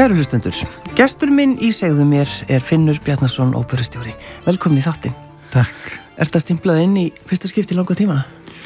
Kæru hlustendur, gestur minn í Segðu mér Finnur Bjarnason, óperustjóri. Velkomin í þáttinn. Takk. Ertu að stimplað inn í fyrsta skipti í langa tíma?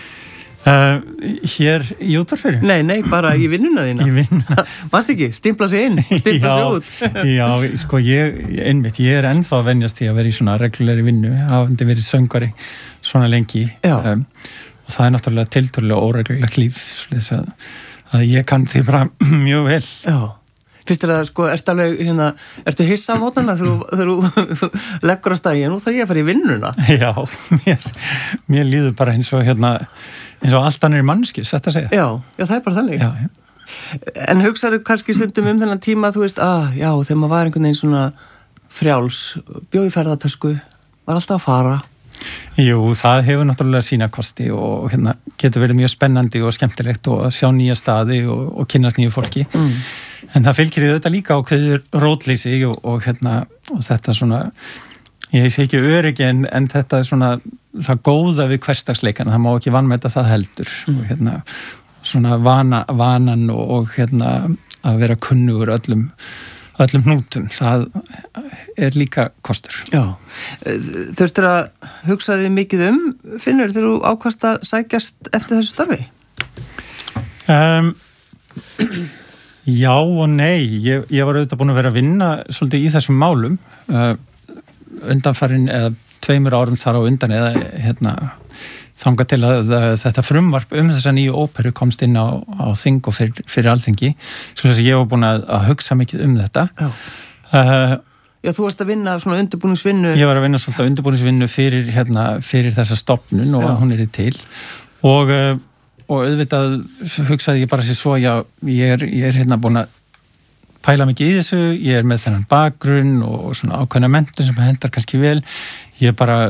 Hér í útvarpinu? Nei, bara í vinnuna þína. Í vinnuna. Manstu ekki, stimpla sig inn, stimpla sig út. Já, sko ég ennþá að venjast í að vera í svona reglulegri vinnu, hafandi verið söngvari svona lengi. Og það náttúrulega tiltölulega óreglulegt líf, svo að ég kann því bara mjög vel. Já. Fyrst er það, sko, ertu hissa á mótnana þegar þú leggur á stagi, nú þarf ég að fara í vinnuna? Já, mér líður bara eins og allt annir mannski, sett að segja. Já, það er bara þannig. Já. En hugsaðu kannski stundum þennan tíma, þú veist, já, þegar maður var einhvern veginn svona frjáls, bjó í ferðatösku, var alltaf að fara. Jú, það hefur náttúrulega sína kosti og getur verið mjög spennandi og skemmtilegt og að sjá nýja staði og kynnast nýju fólki. En það fylgir þetta líka ákveður rótleysi og þetta svona, ég sé ekki öryggi en þetta er svona það góða við hversdagsleikana, það má ekki vanmeta það heldur. Og svona vanan og að vera kunnugur öllum hnútum, það er líka kostur. Já, þurftir að hugsa þig mikið Finnur, þegar þú ákvast að sækjast eftir þessu starfi? Já og nei, ég var auðvitað búin að vera að vinna svolítið í þessum málum undanfarin eða 2 árum þar á undan eða þangað til að þetta frumvarp þessa nýju óperu komst inn á þing og fyrir alþingi, svo að ég var búin að hugsa mikið þetta. Já, þú varst að vinna svona undirbúningsvinnu. Ég var að vinna svolítið undirbúningsvinnu fyrir þessa stofnun og hún er til og auðvitað hugsaði ég bara sér svo, já, ég er búin að pæla mikið í þessu, ég er með þennan bakgrunn og svona ákveðna menntun sem hendar kannski vel, ég bara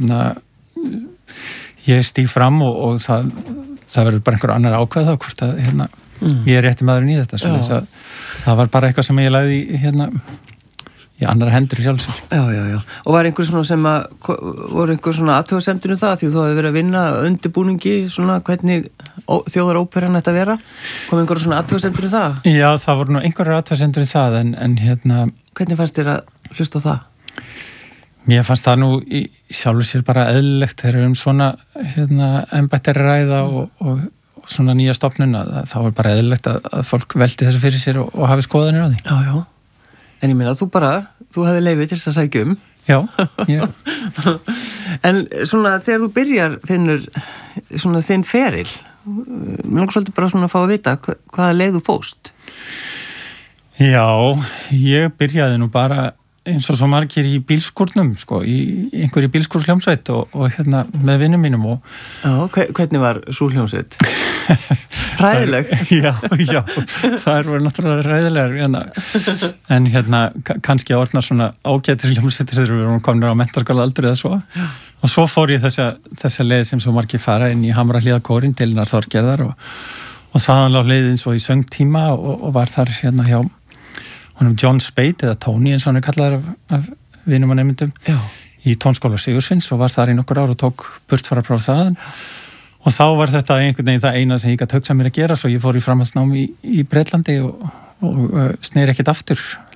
ég stíg fram og það verður bara einhver annar ákveð þá hvort að ég er rétti maðurinn í þetta, svo þess að það var bara eitthvað sem ég lagði í annara hendur sjálfsög. Já. Og var einhver svona voru einhver svona athugasemdinu það, því þú hafði verið að vinna undirbúningi, svona hvernig þjóðaróperan ætti að vera? Kom einhver svona athugasemdinu það? Já, það voru nú einhverjar athugasemdinu það, en Hvernig fannst þér að hlusta á það? Mér fannst það nú í sjálfur sér bara eðlilegt þegar svona embættir ræða og svona nýja stofnun að þá er bara eðlilegt að fólk velti þessu fyrir sér og hafi skoðanir á því. Já. En ég meina, þú hefði leyfi til þess að sækja Já. En svona þegar þú byrjar, Finnur, svona þinn feril, mér langar svolítið bara svona að fá að vita hvaða leið þú fóst. Já, ég byrjaði nú bara eins og svo margir í bílskúrnum, sko, í einhverju bílskúrsljómsveit og með vinnum mínum og... Já, hvernig var sú hljómsveit? Hræðileg? Já, það voru náttúrulega hræðilegar, en kannski að orðna svona ágætis hljómsveitir þegar við vorum komin á menntaskóla aldrei eða svo. Og svo fór ég þessa leið sem svo margir fara inn í Hamrahlíðarkórinn til Þorgerðar og þaðan lá leiðin svo í söngtíma og var þar hjá honum John Speight eða Tony eins og hann er kallaður af vinum og nemyndum í tónskóla Sigursveins og var þar í nokkur ár og tók burtfararpróf þaðan og þá var þetta einhvern veginn það eina sem ég gat hugsað mér að gera, svo ég fór í framhaldsnám í Bretlandi og sneri ekkert aftur